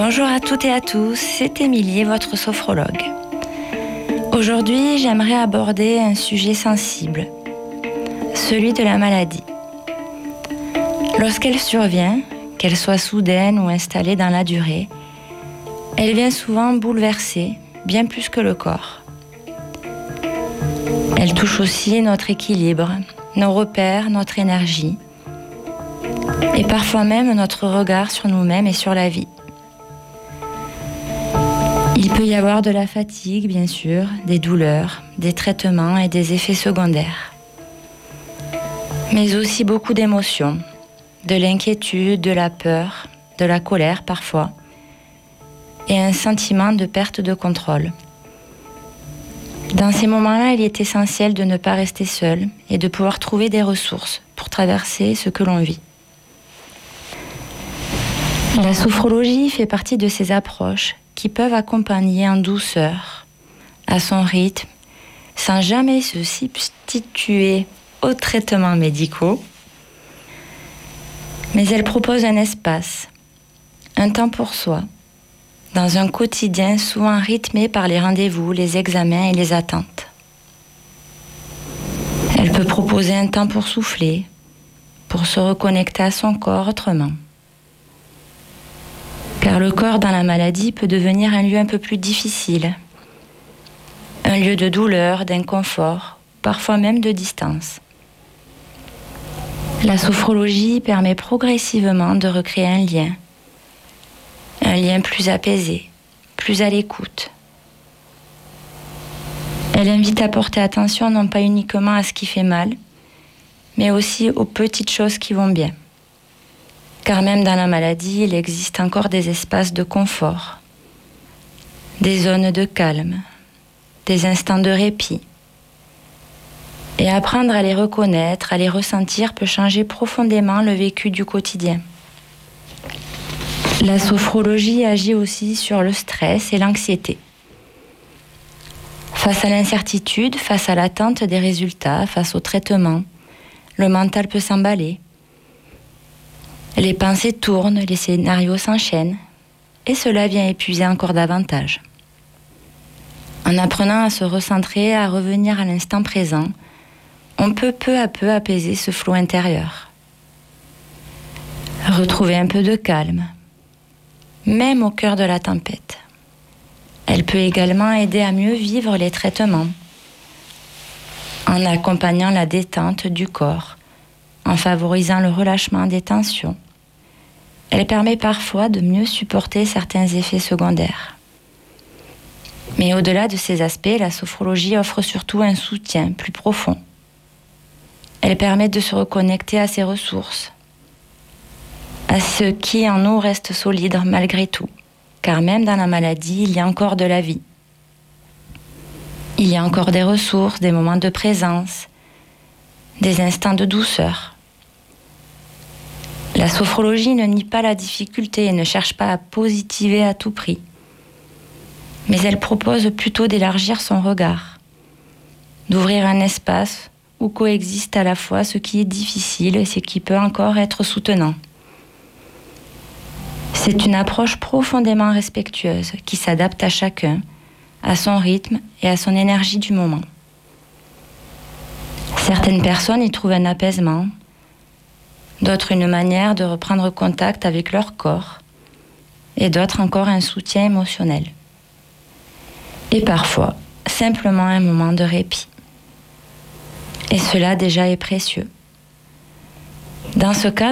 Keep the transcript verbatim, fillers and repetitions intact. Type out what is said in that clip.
Bonjour à toutes et à tous, c'est Émilie, votre sophrologue. Aujourd'hui, j'aimerais aborder un sujet sensible, celui de la maladie. Lorsqu'elle survient, qu'elle soit soudaine ou installée dans la durée, elle vient souvent bouleverser, bien plus que le corps. Elle touche aussi notre équilibre, nos repères, notre énergie, et parfois même notre regard sur nous-mêmes et sur la vie. Il peut y avoir de la fatigue, bien sûr, des douleurs, des traitements et des effets secondaires. Mais aussi beaucoup d'émotions, de l'inquiétude, de la peur, de la colère parfois, et un sentiment de perte de contrôle. Dans ces moments-là, il est essentiel de ne pas rester seul et de pouvoir trouver des ressources pour traverser ce que l'on vit. La sophrologie fait partie de ces approches qui peuvent accompagner en douceur, à son rythme, sans jamais se substituer aux traitements médicaux. Mais elle propose un espace, un temps pour soi, dans un quotidien souvent rythmé par les rendez-vous, les examens et les attentes. Elle peut proposer un temps pour souffler, pour se reconnecter à son corps autrement. Car le corps dans la maladie peut devenir un lieu un peu plus difficile, un lieu de douleur, d'inconfort, parfois même de distance. La sophrologie permet progressivement de recréer un lien, un lien plus apaisé, plus à l'écoute. Elle invite à porter attention non pas uniquement à ce qui fait mal, mais aussi aux petites choses qui vont bien. Car même dans la maladie, il existe encore des espaces de confort, des zones de calme, des instants de répit. Et apprendre à les reconnaître, à les ressentir peut changer profondément le vécu du quotidien. La sophrologie agit aussi sur le stress et l'anxiété. Face à l'incertitude, face à l'attente des résultats, face au traitement, le mental peut s'emballer. Les pensées tournent, les scénarios s'enchaînent, et cela vient épuiser encore davantage. En apprenant à se recentrer, à revenir à l'instant présent, on peut peu à peu apaiser ce flot intérieur. Retrouver un peu de calme, même au cœur de la tempête. Elle peut également aider à mieux vivre les traitements, en accompagnant la détente du corps, en favorisant le relâchement des tensions. Elle permet parfois de mieux supporter certains effets secondaires. Mais au-delà de ces aspects, la sophrologie offre surtout un soutien plus profond. Elle permet de se reconnecter à ses ressources, à ce qui en nous reste solide malgré tout. Car même dans la maladie, il y a encore de la vie. Il y a encore des ressources, des moments de présence, des instants de douceur. La sophrologie ne nie pas la difficulté et ne cherche pas à positiver à tout prix. Mais elle propose plutôt d'élargir son regard, d'ouvrir un espace où coexiste à la fois ce qui est difficile et ce qui peut encore être soutenant. C'est une approche profondément respectueuse qui s'adapte à chacun, à son rythme et à son énergie du moment. Certaines personnes y trouvent un apaisement, d'autres une manière de reprendre contact avec leur corps, et d'autres encore un soutien émotionnel. Et parfois, simplement un moment de répit. Et cela déjà est précieux. Dans ce cas,